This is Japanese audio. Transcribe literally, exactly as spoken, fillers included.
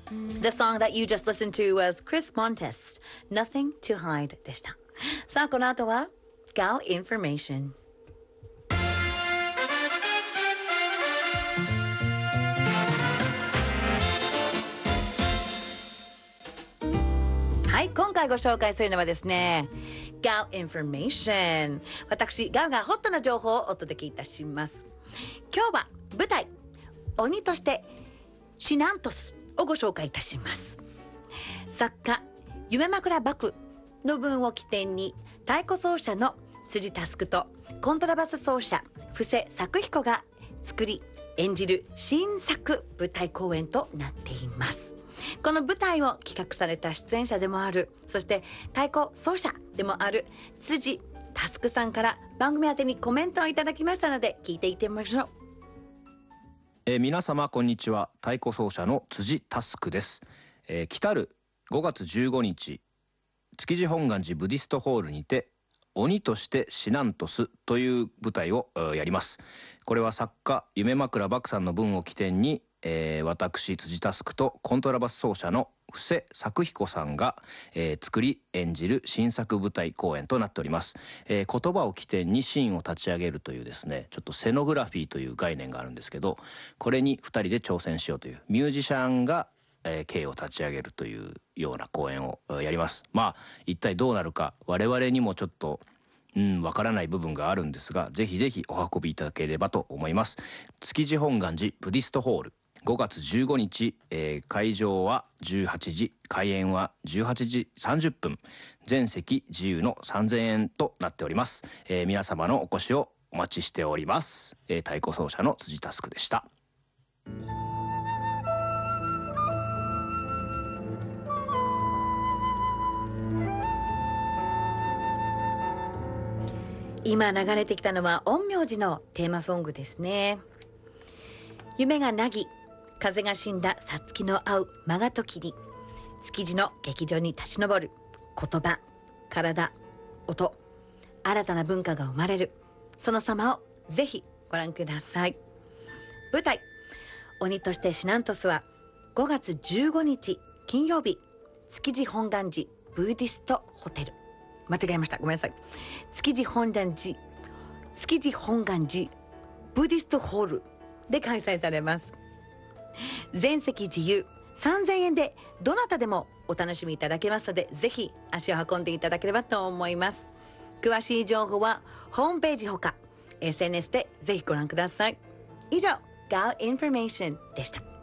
The song that you just listened to was Chris Montes, Nothing to Hide でした。さあこの後は Gao Information。はい、今回ご紹介するのはですね Gao Information。 私ガオがホットな情報をお届けいたします。今日は舞台鬼としてシナントスをご紹介いたします。作家夢枕幕の文を起点に太鼓奏者の辻佑とコントラバス奏者布施作彦が作り演じる新作舞台公演となっています。この舞台を企画された出演者でもある、そして太鼓奏者でもある辻佑さんから番組宛てにコメントをいただきましたので聞いていってみましょう。 えー、皆様こんにちは。太鼓奏者の辻佑です。えー、来たるごがつじゅうごにち築地本願寺ブディストホールにて鬼としてシナントスという舞台をやります。これは作家夢枕幕さんの文を起点に、えー、私辻佑とコントラバス奏者の布施作彦さんが、えー、作り演じる新作舞台公演となっております。えー、言葉を起点にシーンを立ち上げるというですね、ちょっとセノグラフィーという概念があるんですけど、これにふたりで挑戦しようというミュージシャンが、えー、経を立ち上げるというような公演をやります。まあ一体どうなるか我々にもちょっとうんわからない部分があるんですが、ぜひぜひお運びいただければと思います。築地本願寺ブディストホールごがつじゅうごにち、えー、会場はじゅうはちじ、開演はじゅうはちじさんじゅっぷん、全席自由のさんぜんえんとなっております。えー、皆様のお越しをお待ちしております。えー、太鼓奏者の辻佑でした。 今流れてきたのは陰陽師のテーマソングですね。夢がなぎ風が死んださつきの合う間がときに築地の劇場に立ち上る言葉、体、音、新たな文化が生まれる、その様をぜひご覧ください。舞台鬼としてシナントスはごがつじゅうごにち金曜日、築地本願寺ブーディストホテル、間違えました、ごめんなさい、築地本願寺築地本願寺ブーディストホールで開催されます。全席自由さんぜんえんでどなたでもお楽しみいただけますので、ぜひ足を運んでいただければと思います。詳しい情報はホームページほか エスエヌエス でぜひご覧ください。以上 Gao Information でした。